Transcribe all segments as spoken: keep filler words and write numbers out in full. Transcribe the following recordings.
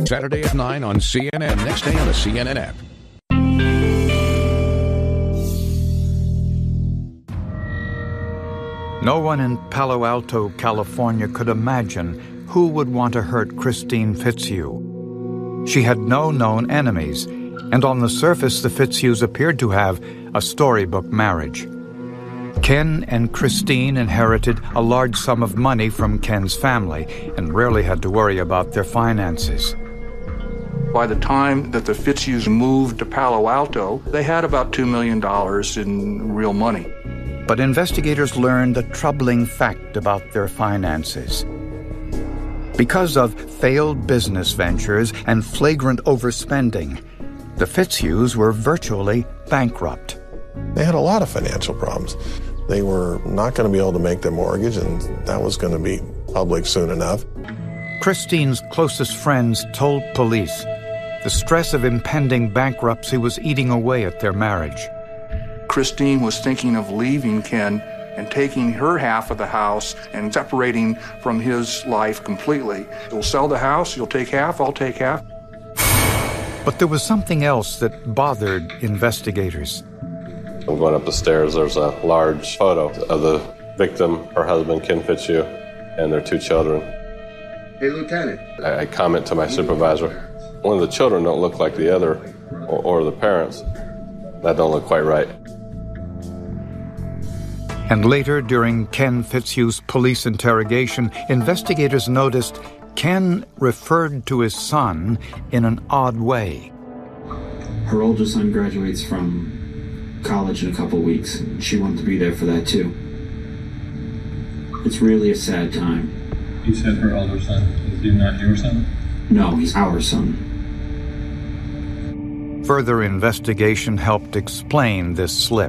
Saturday at nine on C N N. Next day on the C N N app. No one in Palo Alto, California could imagine who would want to hurt Christine Fitzhugh. She had no known enemies, and on the surface the Fitzhughs appeared to have a storybook marriage. Ken and Christine inherited a large sum of money from Ken's family and rarely had to worry about their finances. By the time that the Fitzhughs moved to Palo Alto, they had about two million dollars in real money. But investigators learned a troubling fact about their finances. Because of failed business ventures and flagrant overspending, the Fitzhughs were virtually bankrupt. They had a lot of financial problems. They were not going to be able to make their mortgage, and that was going to be public soon enough. Christine's closest friends told police the stress of impending bankruptcy was eating away at their marriage. Christine was thinking of leaving Ken and taking her half of the house and separating from his life completely. You'll sell the house, you'll take half, I'll take half. But there was something else that bothered investigators. I'm going up the stairs, there's a large photo of the victim, her husband, Ken Fitzhugh, and their two children. Hey, Lieutenant. I, I comment to my supervisor, one of the children don't look like the other, or, or the parents. That don't look quite right. And later, during Ken Fitzhugh's police interrogation, investigators noticed Ken referred to his son in an odd way. Her older son graduates from college in a couple weeks. She wanted to be there for that, too. It's really a sad time. You said her older son. Is he not your son? No, he's our son. Further investigation helped explain this slip.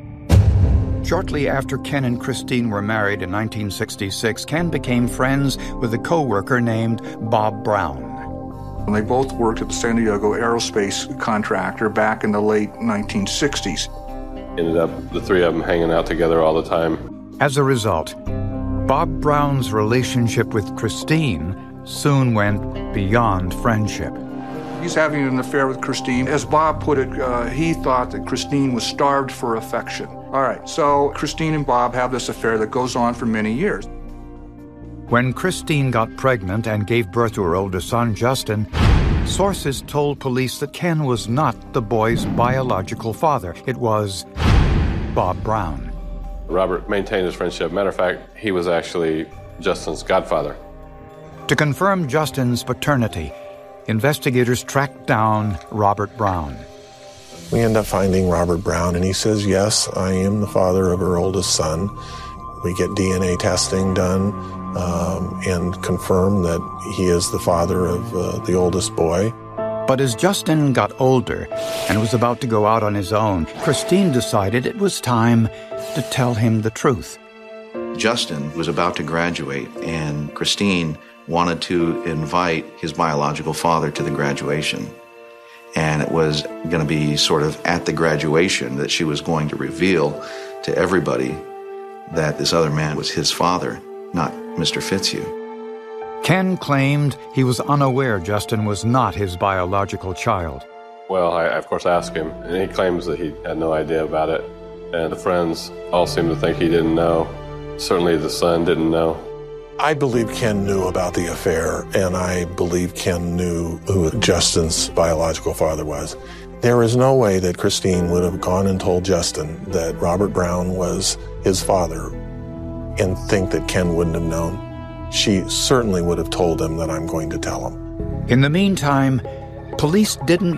Shortly after Ken and Christine were married in nineteen sixty-six, Ken became friends with a co-worker named Bob Brown. And they both worked at the San Diego Aerospace contractor back in the late nineteen sixties. Ended up the three of them hanging out together all the time. As a result, Bob Brown's relationship with Christine soon went beyond friendship. He's having an affair with Christine. As Bob put it, uh, he thought that Christine was starved for affection. All right, so Christine and Bob have this affair that goes on for many years. When Christine got pregnant and gave birth to her older son, Justin, sources told police that Ken was not the boy's biological father. It was Bob Brown. Robert maintained his friendship. Matter of fact, he was actually Justin's godfather. To confirm Justin's paternity, investigators tracked down Robert Brown. We end up finding Robert Brown, and he says, yes, I am the father of her oldest son. We get D N A testing done um, and confirm that he is the father of uh, the oldest boy. But as Justin got older and was about to go out on his own, Christine decided it was time to tell him the truth. Justin was about to graduate, and Christine wanted to invite his biological father to the graduation. And it was going to be sort of at the graduation that she was going to reveal to everybody that this other man was his father, not Mister Fitzhugh. Ken claimed he was unaware Justin was not his biological child. Well, I, of course, asked him, and he claims that he had no idea about it. And the friends all seem to think he didn't know. Certainly the son didn't know. I believe Ken knew about the affair, and I believe Ken knew who Justin's biological father was. There is no way that Christine would have gone and told Justin that Robert Brown was his father and think that Ken wouldn't have known. She certainly would have told him that I'm going to tell him. In the meantime, police didn't